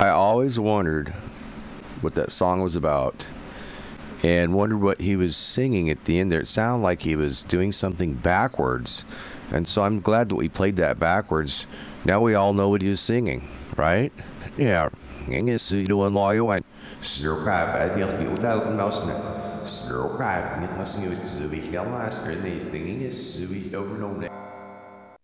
I always wondered what that song was about and wondered what he was singing at the end there. It sounded like he was doing something backwards. And so I'm glad that we played that backwards. Now we all know what he was singing, right? Yeah. Nghe sự đồ nói của anh. Sửa cả bài nhạc biểu đa lúc nào sửa. Sửa cả nhạc mà sinh sự bị kéo mà sửa này tình nghĩa sự bị over and over.